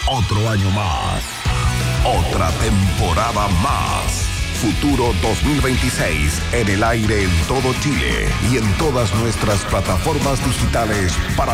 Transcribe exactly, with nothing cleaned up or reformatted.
Otro año más. Otra temporada más. Futuro dos mil veintiséis en el aire en todo Chile y en todas nuestras plataformas digitales para